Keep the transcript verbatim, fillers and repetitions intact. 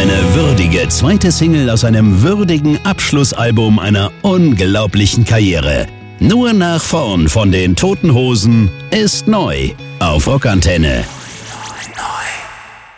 Eine würdige zweite Single aus einem würdigen Abschlussalbum einer unglaublichen Karriere. Nur nach vorn von den Toten Hosen ist neu auf Rockantenne.